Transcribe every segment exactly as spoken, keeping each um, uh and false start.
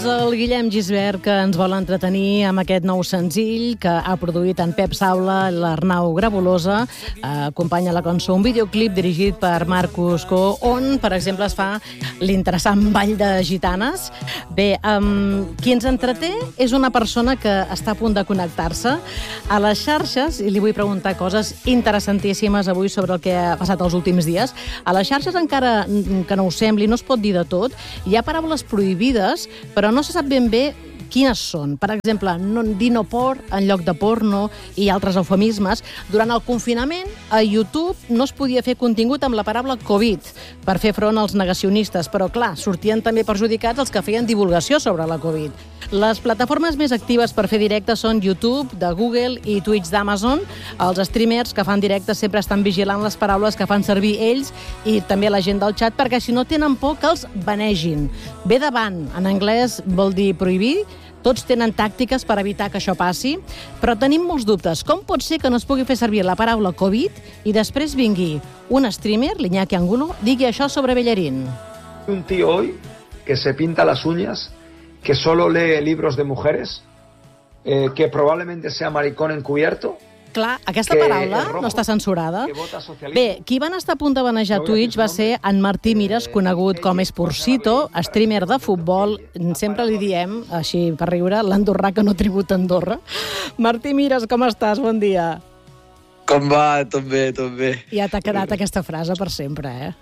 El Guillem Gisbert, que ens vol entretenir amb aquest nou senzill que ha produït en Pep Saula i l'Arnau Grabolosa. Eh, acompanya la cançó un videoclip dirigit per Marcus Co, on, per exemple, es fa l'interessant ball de gitanes. Bé, um, qui ens entreté és una persona que està a punt de connectar-se a les xarxes, i li vull preguntar coses interessantíssimes avui sobre el que ha passat els últims dies. A les xarxes, encara que no ho sembli, no es pot dir de tot. Hi ha paraules prohibides, però no se sap ben bé quines són. Per exemple, no, dir no por en lloc de porno i altres eufemismes. Durant el confinament, a YouTube no es podia fer contingut amb la paraula Covid per fer front als negacionistes, però, clar, sortien també perjudicats els que feien divulgació sobre la Covid. Les plataformes més actives per fer directes són YouTube, de Google i Twitch d'Amazon. Els streamers que fan directes sempre estan vigilant les paraules que fan servir ells i també la gent del xat, perquè si no tenen por que els banegin. Ve davant, en anglès vol dir prohibir. Tots tenen tàctiques per evitar que això passi, però tenim molts dubtes. Com pot ser que no es pugui fer servir la paraula Covid i després vingui un streamer, l'Iñaki Angulo, digui això sobre Bellerín? Un tío hoy que se pinta las uñas, que solo lee libros de mujeres, eh, que probablemente sea maricón encubierto. Clar, aquesta paraula no està censurada. Bé, qui van estar a punt de banejar Twitch va ser en Martí Mires, conegut com Esporcito, streamer de futbol. Sempre li diem, així per riure, l'andorrà que no tributa a Andorra. Martí Mires, com estàs? Bon dia. Com va? Tot bé, tot bé. Ja t'ha quedat aquesta frase per sempre, eh?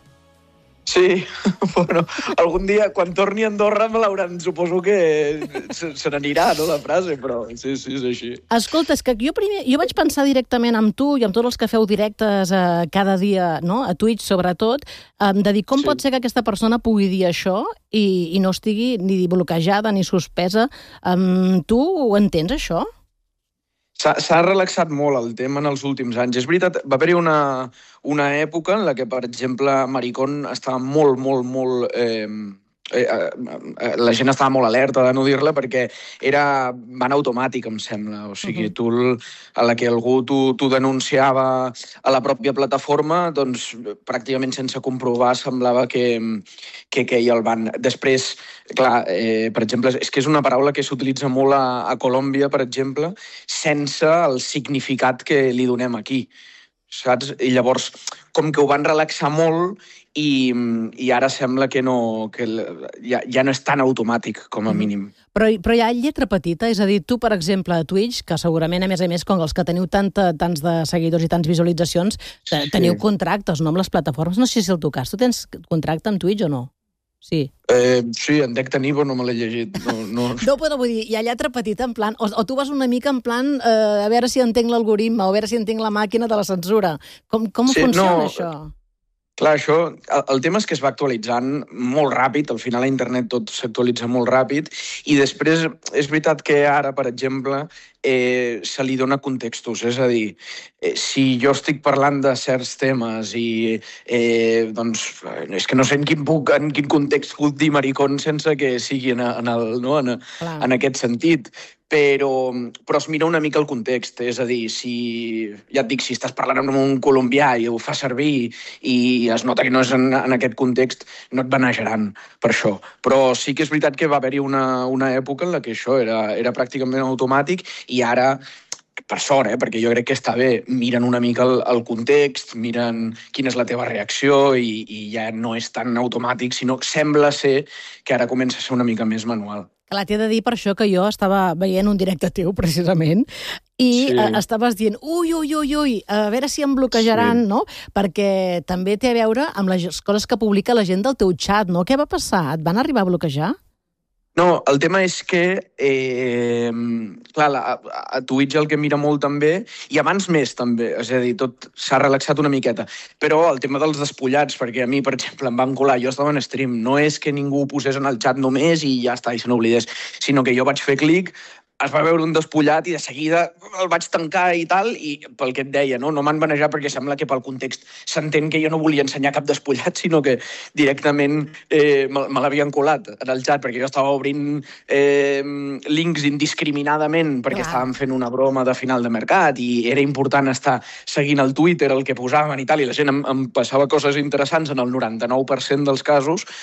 Sí, bueno, algun dia, quan torni a Andorra, me l'hauran, suposo que se, se n'anirà, no, la frase, però sí, sí, és així. Escolta, és que jo primer, jo vaig pensar directament amb tu i amb tots els que feu directes eh, cada dia, no?, a Twitch sobretot, eh, de dir com sí. pot ser que aquesta persona pugui dir això i, i no estigui ni bloquejada ni suspesa. Um, tu ho entens, això? S'ha relaxat molt el tema en els últims anys. És veritat, va haver-hi una, una època en la que, per exemple, Maricón estava molt, molt, molt... Eh, eh, eh, la gent estava molt alerta de no dir-la perquè era van automàtic, em sembla. O sigui, tu, a la que algú t'ho denunciava a la pròpia plataforma, doncs pràcticament sense comprovar semblava que, que queia el ban. Després, clar, eh, per exemple, és que és una paraula que s'utilitza molt a, a Colòmbia, per exemple, sense el significat que li donem aquí, saps? I llavors, com que ho van relaxar molt i, i ara sembla que, no, que ja, ja no és tan automàtic, com a mínim. Però, però hi ha lletra petita? És a dir, tu, per exemple, a Twitch, que segurament, a més a més, com els que teniu tanta, tants de seguidors i tants visualitzacions, teniu sí. contractes, no, amb les plataformes. No sé si és el teu cas. Tu tens contracte amb Twitch o no? Sí. Eh, sí, en dec tenir, però no me l'he llegit. No, no... no, però vull dir, hi ha lletra petita en plan... O, o tu vas una mica en plan eh, a veure si entenc l'algoritme, o a veure si entenc la màquina de la censura. Com, com sí, funciona no, això? Clar, això, el, el tema és que es va actualitzant molt ràpid, al final a internet tot s'actualitza molt ràpid, i després és veritat que ara, per exemple, eh, se li dona contextos, és a dir, eh, si jo estic parlant de certs temes i eh, doncs és que no sé en quin, puc, en quin context puc dir maricón sense que sigui en, en, el, no? en, en aquest sentit, però, però es mira una mica el context, és a dir, si, ja et dic, si estàs parlant amb un colombià i ho fa servir i es nota que no és en, en aquest context, no et banejaran per això. Però sí que és veritat que va haver-hi una, una època en la que això era, era pràcticament automàtic i ara, per sort, eh, perquè jo crec que està bé, miren una mica el, el context, miren quina és la teva reacció i, i ja no és tan automàtic, sinó que sembla ser que ara comença a ser una mica més manual. Clar, t'he de dir per això que jo estava veient un directe teu, precisament, i sí. estaves dient, ui, ui, ui, ui, a veure si em bloquejaran, sí. no? Perquè també té a veure amb les coses que publica la gent del teu xat, no? Què va passar? Et van arribar a bloquejar? No, el tema és que, eh, clar, a, a Twitch el que mira molt també, i abans més també, és a dir, tot s'ha relaxat una miqueta, però el tema dels despullats, perquè a mi, per exemple, em van colar, jo estava en stream, no és que ningú ho posés en el xat només i ja està, i se n'oblidés, sinó que jo vaig fer clic, es va veure un despullat i de seguida el vaig tancar i tal, i pel que et deia, no, no m'han banejat perquè sembla que pel context s'entén que jo no volia ensenyar cap despullat, sinó que directament eh, me, me l'havien colat en el xat, perquè jo estava obrint eh, links indiscriminadament perquè Clar. estàvem fent una broma de final de mercat i era important estar seguint el Twitter, el que posaven i tal, i la gent em, em passava coses interessants en el noranta-nou per cent dels casos,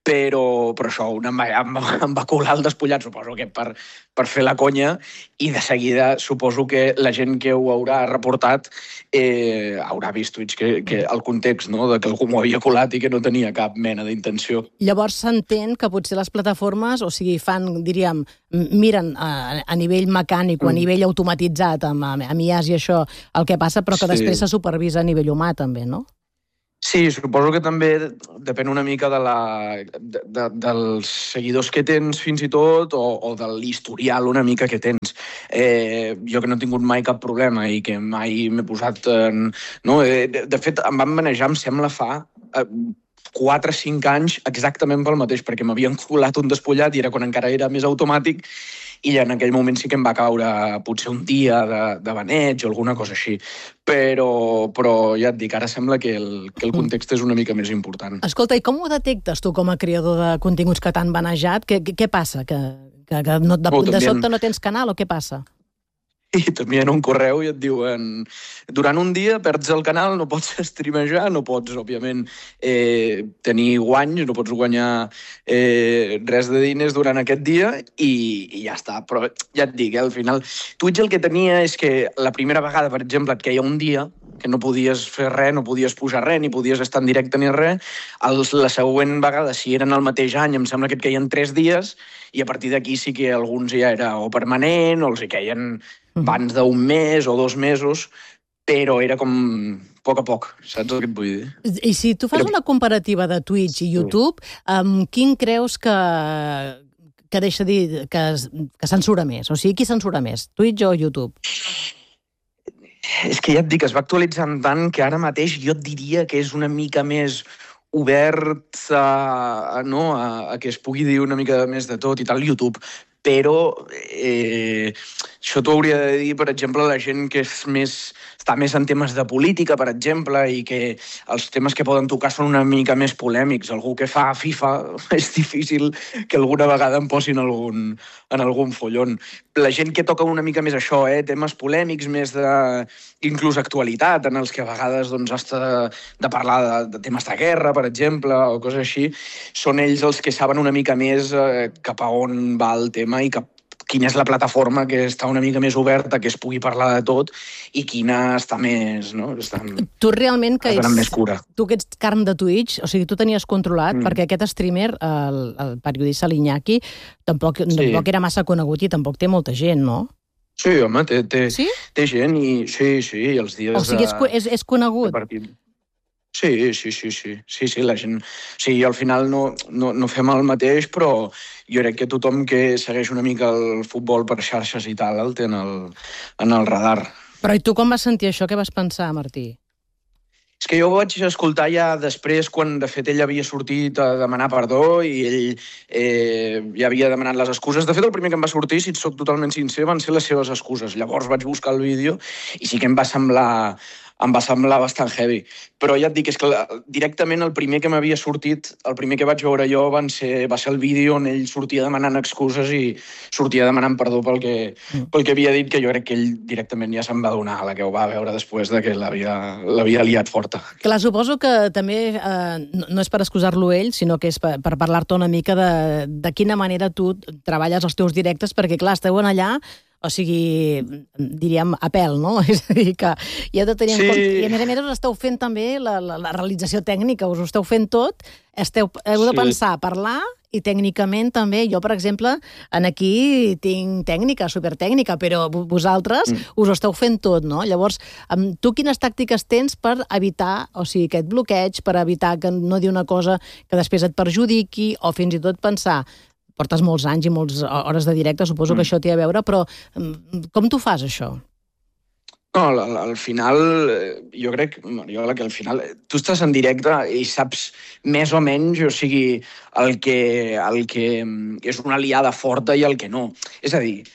però, però això, una, em, em va colar el despullat, suposo que per, per fer la conya, i de seguida suposo que la gent que ho haurà reportat eh, haurà vist Twitch, que, que el context, no?, de que algú m'ho havia colat i que no tenia cap mena d'intenció. Llavors s'entén que potser les plataformes, o sigui, fan, diríem, miren a, a nivell mecànic o a nivell automatitzat, amb, amb I As i això, el que passa, però que Sí. després se supervisa a nivell humà, també, no? Sí, suposo que també depèn una mica de la, de, de, dels seguidors que tens fins i tot o, o de l'historial una mica que tens. Eh, jo que no he tingut mai cap problema i que mai m'he posat... En, no? eh, de, de fet, em van manejar, em sembla, fa eh, quatre o cinc anys exactament pel mateix, perquè m'havien colat un despullat i era quan encara era més automàtic, i en aquell moment sí que em va caure potser un dia de, de baneig o alguna cosa així. Però, però ja et dic, ara sembla que el, que el context és una mica més important. Escolta, i com ho detectes tu com a creador de continguts que t'han banejat? Què, què, què passa? Que, que, que no, de, Oh, de també sobte en- no tens canal o què passa? I t'envien un correu i et diuen durant un dia perds el canal, no pots streamejar, no pots, òbviament, eh, tenir guanys, no pots guanyar eh, res de diners durant aquest dia i, i ja està. Però ja et dic, eh, al final, Twitch el que tenia és que la primera vegada, per exemple, et queia un dia que no podies fer res, no podies pujar res, ni podies estar en directe ni res. Els, la següent vegada, si eren el mateix any, em sembla que et queien tres dies, i a partir d'aquí sí que alguns ja era o permanent, o els hi queien abans d'un mes o dos mesos, però era com a poc a poc, saps el que et vull dir? I si tu fas Però- una comparativa de Twitch i YouTube, amb quin creus que, que deixa dir que, es- que censura més? O sigui, qui censura més, Twitch o YouTube? És que ja et dic, es va actualitzant tant que ara mateix jo et diria que és una mica més obert a, a, no, a, a que es pugui dir una mica més de tot i tal, YouTube. Però eh, això t'ho hauria de dir, per exemple, la gent que és més, està més en temes de política, per exemple, i que els temes que poden tocar són una mica més polèmics. Algú que fa FIFA és difícil que alguna vegada em posin algun, en algun follon. La gent que toca una mica més això, eh, temes polèmics, més de inclús actualitat, en els que a vegades doncs, has de, de parlar de, de temes de guerra, per exemple, o coses així, són ells els que saben una mica més eh, cap a on va el tema i cap, quina és la plataforma que està una mica més oberta, que es pugui parlar de tot, i quina està més... No? Està, Tu realment que es donen ets, més cura. tu que ets carn de Twitch, o sigui, tu tenies controlat, Mm. perquè aquest streamer, el, el periodista l'Iñaki, tampoc, Sí. tampoc era massa conegut i tampoc té molta gent, no? Sí, home, té, té, Sí? té gent i... Sí, sí, els dies O sigui, és, co- de, és, és de conegut. partit. Sí, sí, sí, sí, sí, sí, la gent... Sí, al final no, no, no fem el mateix, però jo crec que tothom que segueix una mica el futbol per xarxes i tal el té en el, en el radar. Però i tu com vas sentir això? Què vas pensar, Martí? És que jo ho vaig escoltar ja després, quan de fet ell havia sortit a demanar perdó i ell eh, ja havia demanat les excuses. De fet, el primer que em va sortir, si et soc totalment sincer, van ser les seves excuses. Llavors vaig buscar el vídeo i sí que em va semblar, em va semblar bastant heavy. Però ja et dic, és que la, directament el primer que m'havia sortit, el primer que vaig veure jo van ser, va ser el vídeo on ell sortia demanant excuses i sortia demanant perdó pel que, pel que havia dit, que jo crec que ell directament ja se'n va donar a la que ho va veure després de que l'havia l'havia liat forta. Clar, suposo que també eh, no, no és per excusar-lo ell, sinó que és per, per parlar-te una mica de, de quina manera tu treballes els teus directes, perquè clar, esteu en allà, o sigui, diríem, a pèl, no? És a dir, que hi heu de tenir en Sí. compte. I a més a més us esteu fent també la, la, la realització tècnica, us ho esteu fent tot, esteu, heu de Sí. pensar, parlar, i tècnicament també, jo, per exemple, en aquí tinc tècnica, supertècnica, però vo- vosaltres Mm. us ho esteu fent tot, no? Llavors, amb tu quines tàctiques tens per evitar, o sigui, aquest bloqueig, per evitar que no dir una cosa que després et perjudiqui, o fins i tot pensar, portes molts anys i moltes hores de directe, suposo que Mm. això té a veure, però mm, com tu fas, això? No, al, al final, eh, jo crec, Mariola, que al final eh, tu estàs en directe i saps més o menys, o sigui, el que, el que mm, és una aliada forta i el que no. És a dir,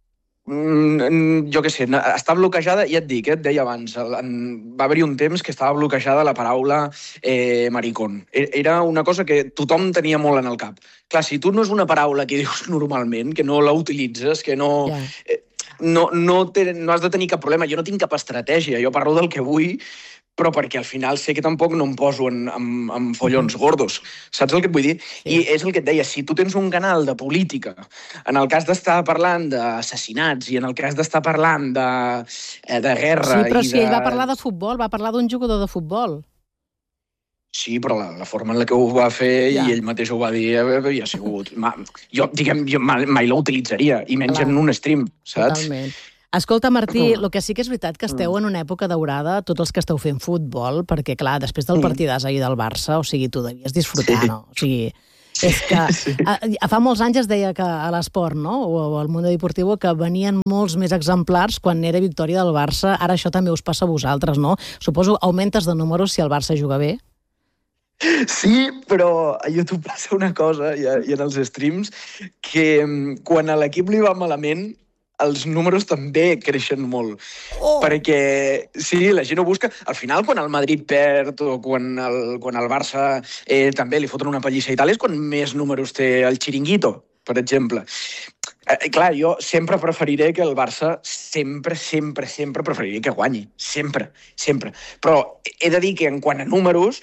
mm, jo què sé, na- està bloquejada, ja et dic, eh, et deia abans, el- en, va haver-hi un temps que estava bloquejada la paraula eh, maricón. E- Era una cosa que tothom tenia molt en el cap. Clar, si tu no és una paraula que dius normalment, que no la utilitzes, que no... Ja. eh, no, no, té, no has de tenir cap problema. Jo no tinc cap estratègia, jo parlo del que vull, però perquè al final sé que tampoc no em poso en, en, en follons gordos. Saps el que et vull dir? Sí. I és el que et deia, si tu tens un canal de política, en el cas d'estar parlant d'assassinats i en el cas d'estar parlant de, de guerra... Sí, però i si de... ell va parlar de futbol, va parlar d'un jugador de futbol. Sí, però la, la forma en la que ho va fer ja. i ell mateix ho va dir havia sigut... Ma, jo, diguem, jo mai, mai la utilitzaria, i menys Clar. en un stream, saps? Totalment. Escolta, Martí, el que sí que és veritat que esteu en una època daurada, tots els que esteu fent futbol, perquè, clar, després del partidàs ahir del Barça, o sigui, tu devies disfrutar, sí. no? O sigui, és que sí. a, a, fa molts anys es deia que a l'esport, no?, o, o al món deportiu, que venien molts més exemplars quan era victòria del Barça. Ara això també us passa a vosaltres, no? Suposo augmentes de números si el Barça juga bé? Sí, però a YouTube passa una cosa, i, a, i en els streams, que quan a l'equip li va malament, els números també creixen molt. Oh. Perquè, sí, la gent ho busca. Al final, quan el Madrid perd o quan el, quan el Barça eh, també li foten una pallissa i tal, és quan més números té el Chiringuito, per exemple. Eh, clar, jo sempre preferiré que el Barça, sempre, sempre, sempre preferiré que guanyi. Sempre, sempre. Però he de dir que en quant a números,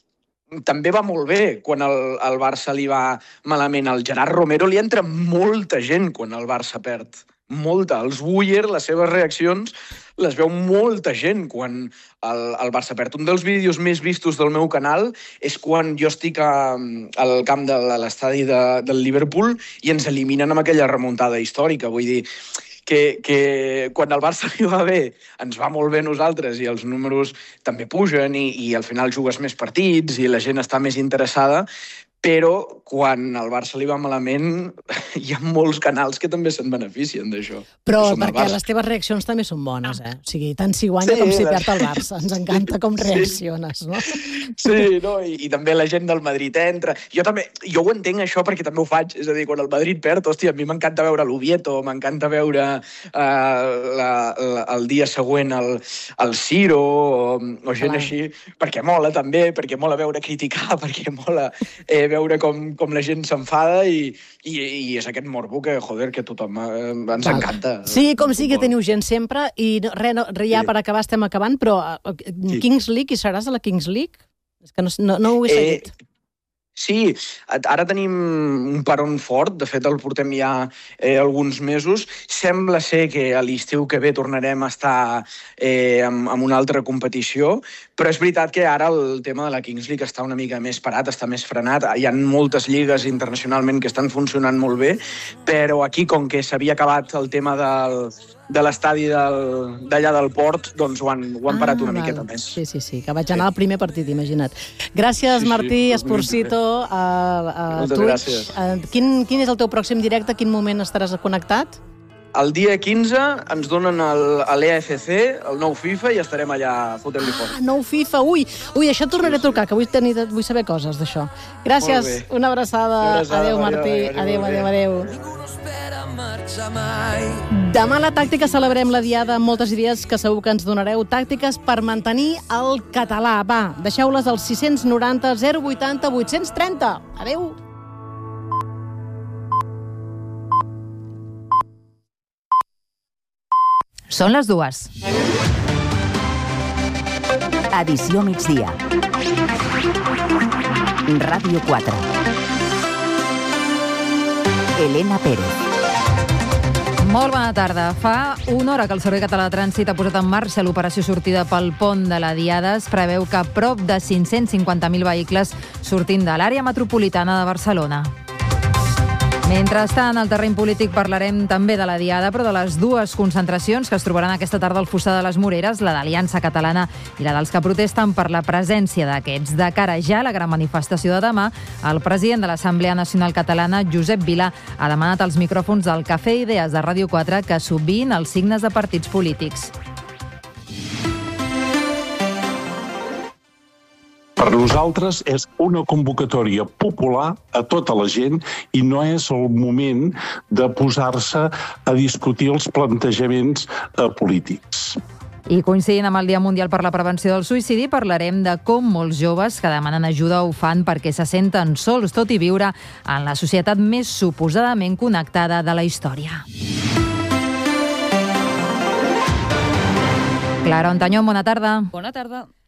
també va molt bé quan el, el Barça li va malament. Al Gerard Romero li entra molta gent quan el Barça perd. Molta. Els Buller, les seves reaccions, les veu molta gent quan el, el Barça perd. Un dels vídeos més vistos del meu canal és quan jo estic a, al camp de l'estadi de, del Liverpool i ens eliminen amb aquella remuntada històrica. Vull dir que, que quan el Barça li va bé ens va molt bé a nosaltres i els números també pugen i, i al final jugues més partits i la gent està més interessada, però quan al Barça li va malament hi ha molts canals que també se'n beneficien d'això. Però perquè les teves reaccions també són bones, eh? O sigui, tant si guanya sí, com si perd el Barça. Ens encanta com reacciones, no? Sí, no? I, i també la gent del Madrid entra. Jo també, jo ho entenc això perquè també ho faig. És a dir, quan el Madrid perd, hòstia, a mi m'encanta veure l'Oviedo, m'encanta veure uh, la, la, el dia següent el, el Ciro o, o gent Clar. així, perquè mola també, perquè mola veure criticar, perquè mola eh, veure com, com la gent s'enfada i, i, i és aquest morbo que, joder, que tothom eh, ens Val. encanta. Sí, com sigui que teniu gent sempre i re, no, re, ja sí. per acabar estem acabant, però uh, sí. Kings League, i seràs a la Kings League? És que no, no, no ho he seguit. Eh... Sí, ara tenim un paron fort, de fet el portem ja eh, alguns mesos. Sembla ser que a l'estiu que ve tornarem a estar eh, amb, amb una altra competició, però és veritat que ara el tema de la Kings League està una mica més parat, està més frenat. Hi ha moltes lligues internacionalment que estan funcionant molt bé, però aquí, com que s'havia acabat el tema del... de l'estadi del, d'allà del port, doncs ho han, ho han parat ah, una val. miqueta més. Sí, sí, sí, que vaig anar al primer partit, imagina't. Gràcies, sí, Martí sí, Esporcito, a, a Twitch. Gràcies. Quin, quin és el teu pròxim directe? Quin moment estaràs connectat? El dia quinze ens donen l'E A F C, el nou FIFA, i estarem allà fotent-li fort. Ah, nou FIFA, ui, ui, això tornaré a trucar, que vull, tenir, vull saber coses d'això. Gràcies, una abraçada. Una abraçada. Adéu, Martí. Adéu, adéu, adéu. Demà a la Tàctica celebrem la Diada amb moltes idees que segur que ens donareu. Tàctiques per mantenir el català. Va, deixeu-les al sis nou zero zero vuitanta vuit trenta. Adéu. Són les dues. Edició migdia. Ràdio quatre. Elena Pérez. Molt bona tarda. Fa una hora que el Servei Català de Trànsit ha posat en marxa l'operació sortida pel pont de la Diada. Es preveu que prop de cinc-cents cinquanta mil vehicles sortint de l'àrea metropolitana de Barcelona. Mentrestant, al terreny polític parlarem també de la Diada, però de les dues concentracions que es trobaran aquesta tarda al Fossar de les Moreres, la d'Aliança Catalana i la dels que protesten per la presència d'aquests. De cara ja a la gran manifestació de demà, el president de l'Assemblea Nacional Catalana, Josep Vila, ha demanat als micròfons del Cafè Idees de Ràdio quatre que s'obviïn els signes de partits polítics. Per nosaltres és una convocatòria popular a tota la gent i no és el moment de posar-se a discutir els plantejaments eh, polítics. I coincidint amb el Dia Mundial per la Prevenció del Suïcidi, parlarem de com molts joves que demanen ajuda ho fan perquè se senten sols, tot i viure en la societat més suposadament connectada de la història. Clara Ontañón, bona tarda. Bona tarda.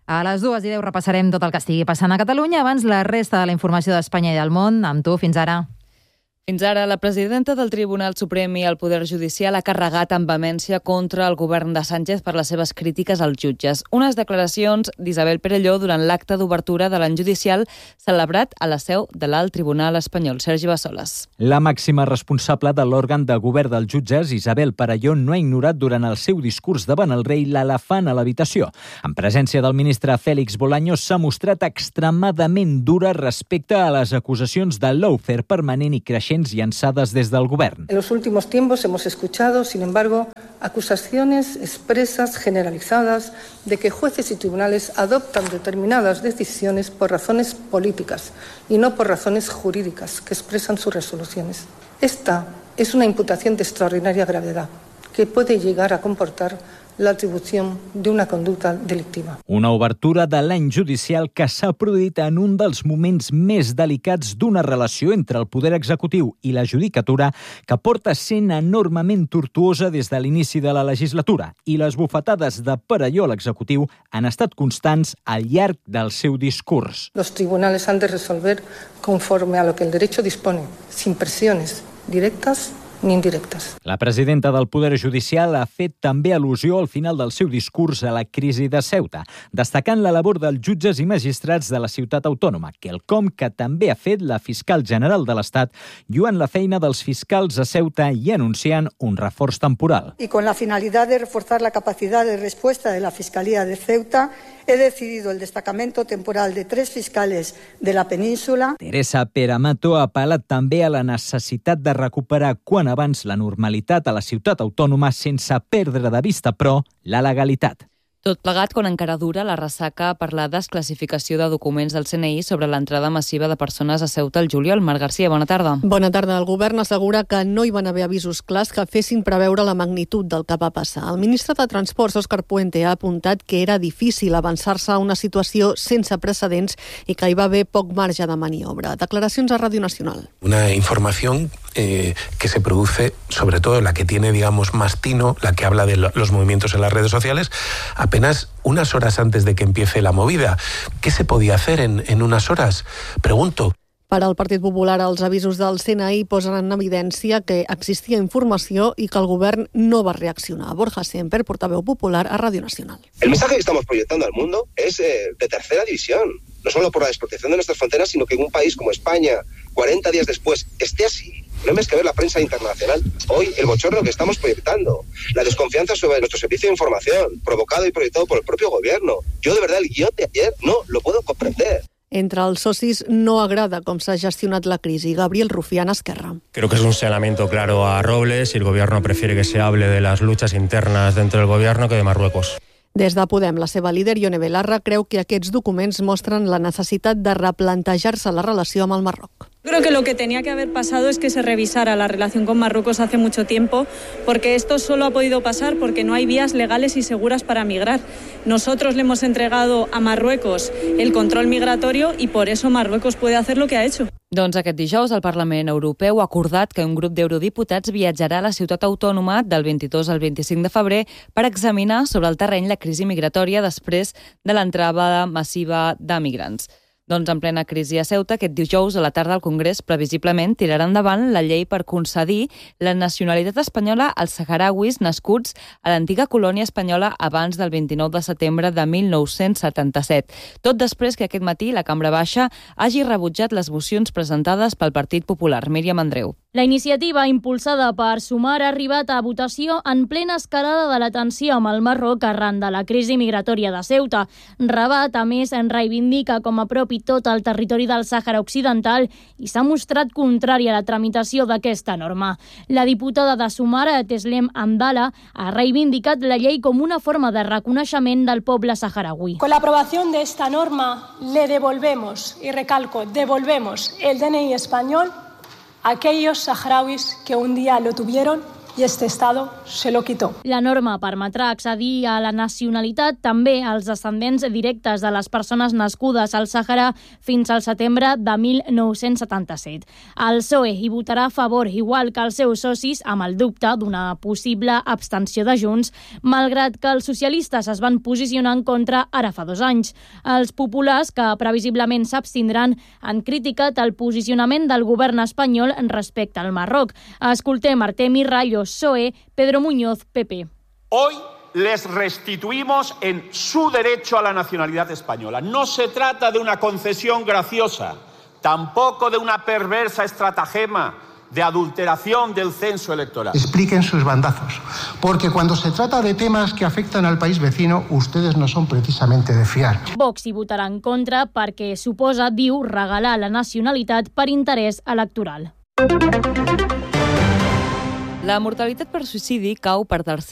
A les dues i deu repassarem tot el que estigui passant a Catalunya. Abans, la resta de la informació d'Espanya i del món. Amb tu, fins ara. Fins ara, la presidenta del Tribunal Suprem i el Poder Judicial ha carregat amb vehemència contra el govern de Sánchez per les seves crítiques als jutges. Unes declaracions d'Isabel Perelló durant l'acte d'obertura de l'any judicial celebrat a la seu de l'Alt Tribunal Espanyol. Sergi Bassoles. La màxima responsable de l'òrgan de govern dels jutges, Isabel Perelló, no ha ignorat durant el seu discurs davant el rei l'elefant a l'habitació. En presència del ministre Félix Bolaños s'ha mostrat extremadament dura respecte a les acusacions de lawfare permanent i creixent llançades des del govern. En los últimos tiempos hemos escuchado, sin embargo, acusaciones expresas, generalizadas, de que jueces y tribunales adoptan determinadas decisiones por razones políticas y no por razones jurídicas que expresan sus resoluciones. Esta es una imputación de extraordinaria gravedad que puede llegar a comportar l'atribució d'una conducta delictiva. Una obertura de l'any judicial que s'ha produït en un dels moments més delicats d'una relació entre el poder executiu i la judicatura que porta sent enormement tortuosa des de l'inici de la legislatura, i les bufetades de Perelló a l'executiu han estat constants al llarg del seu discurs. Los tribunales han de resolver conforme a lo que el derecho dispone, sin presiones directas ni indirectes. La presidenta del Poder Judicial ha fet també al·lusió al final del seu discurs a la crisi de Ceuta, destacant la labor dels jutges i magistrats de la ciutat autònoma, quelcom que també ha fet la fiscal general de l'Estat, lluant la feina dels fiscals a Ceuta i anunciant un reforç temporal. Y con la finalidad de reforzar la capacidad de respuesta de la Fiscalía de Ceuta, he decidido el destacamento temporal de tres fiscales de la península. Teresa Peramato ha apel·lat també a la necessitat de recuperar quan abans la normalitat a la ciutat autònoma sense perdre de vista, però, la legalitat. Tot plegat quan encara dura la ressaca per la desclassificació de documents del C N I sobre l'entrada massiva de persones a Ceuta al juliol. Marc Garcia, bona tarda. Bona tarda. El govern assegura que no hi van haver avisos clars que fessin preveure la magnitud del que va passar. El ministre de Transports, Òscar Puente, ha apuntat que era difícil avançar-se a una situació sense precedents i que hi va haver poc marge de maniobra. Declaracions a Ràdio Nacional. Una información eh, que se produce, sobre todo la que tiene, digamos, más tino, la que habla de los movimientos en las redes sociales, apenas unas horas antes de que empiece la movida. ¿Qué se podía hacer en, en unas horas? Pregunto. Per al Partit Popular, els avisos del C N I posen en evidència que existia informació i que el govern no va reaccionar. Borja Semper, portaveu popular a Ràdio Nacional. El mensaje que estamos proyectando al mundo es eh, de tercera división. No solo por la desprotección de nuestras fronteras, sino que en un país como España, cuarenta días después, esté así. No hay más que ver la prensa internacional. Hoy, el bochorno que estamos proyectando, la desconfianza sobre nuestro servicio de información, provocado y proyectado por el propio gobierno. Yo, de verdad, el guión de ayer no lo puedo comprender. Entre els socis no agrada com s'ha gestionat la crisi. Gabriel Rufián, Esquerra. Creo que es un señalamiento claro a Robles y el gobierno prefiere que se hable de las luchas internas dentro del gobierno que de Marruecos. Des de Podem, la seva líder, Ione Belarra, creu que aquests documents mostren la necessitat de replantejar-se la relació amb el Marroc. Creo que lo que tenía que haber pasado es que se revisara la relación con Marruecos hace mucho tiempo, porque esto solo ha podido pasar porque no hay vías legales y seguras para migrar. Nosotros le hemos entregado a Marruecos el control migratorio y por eso Marruecos puede hacer lo que ha hecho. Doncs aquest dijous el Parlament Europeu ha acordat que un grup d'eurodiputats viatjarà a la ciutat autònoma del vint-i-dos al vint-i-cinc de febrer per examinar sobre el terreny la crisi migratòria després de l'entrada massiva de migrants. Doncs en plena crisi a Ceuta, aquest dijous a la tarda el Congrés previsiblement tirarà endavant la llei per concedir la nacionalitat espanyola als saharauis nascuts a l'antiga colònia espanyola abans del vint-i-nou de setembre de mil nou-cents setanta-set. Tot després que aquest matí la Cambra Baixa hagi rebutjat les mocions presentades pel Partit Popular. Míriam Andreu. La iniciativa impulsada per Sumar ha arribat a votació en plena escalada de la tensió amb el Marroc arran de la crisi migratòria de Ceuta. Rabat, a més, en reivindica com a propi tot el territori del Sàhara Occidental i s'ha mostrat contrària a la tramitació d'aquesta norma. La diputada de Sumar, Teslem Amdala, ha reivindicat la llei com una forma de reconeixement del poble saharaui. Con la aprobación de esta norma le devolvemos, y recalco, devolvemos el D N I español a aquellos saharauis que un día lo tuvieron y este Estado se lo quitó. La norma permetrà accedir a la nacionalitat també als descendents directes de les persones nascudes al Sàhara fins al setembre de mil nou-cents setanta-set. El P S O E hi votarà a favor, igual que els seus socis, amb el dubte d'una possible abstenció de Junts, malgrat que els socialistes es van posicionar en contra ara fa dos anys. Els populars, que previsiblement s'abstindran, han criticat el posicionament del govern espanyol respecte al Marroc. Escoltem Artemi Rallo, P S O E, Pedro Muñoz, P P. Hoy les restituimos en su derecho a la nacionalidad española. No se trata de una concesión graciosa, tampoco de una perversa estratagema de adulteración del censo electoral. Expliquen sus bandazos, porque cuando se trata de temas que afectan al país vecino, ustedes no son precisamente de fiar. Vox hi votarà en contra perquè suposa, diu, regalar la nacionalitat per interès electoral. La mortalitat per suïcidi cau per tercer